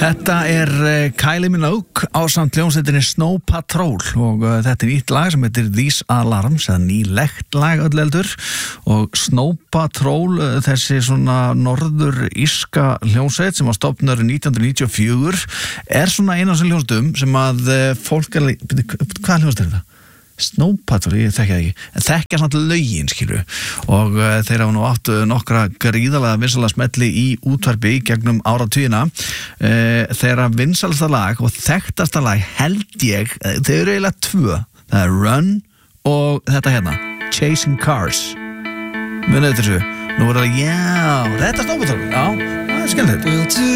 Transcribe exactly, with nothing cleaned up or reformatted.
Þetta er Kylie Minogue ásamt hljómsveitinni Snow Patrol og uh, þetta er nýtt lag sem heitir These Alarms, eða nýlegt lag öll heldur, og Snow Patrol, uh, þessi svona norður írska hljómsveit sem var stofnuð nítján hundruð níutíu og fjögur, er svona eina af þessum hljómsveitum sem að uh, fólk er, hvað hljómsveit er þetta? Snow Patrol, ég þekki það ekki, en þekkja samt lögin, skilu, og uh, þeir hafa nú átt nokkra gríðalega vinsalega smelli í útvarpi gegnum áratugina. uh, þeirra vinsalasta lag og þekktasta lag held ég, þau eru eiginlega tvö, það er Run og þetta hérna, Chasing Cars. Munið þessu, nú er það, já, þetta er Snow Patrol, já, það er skemmtilegt.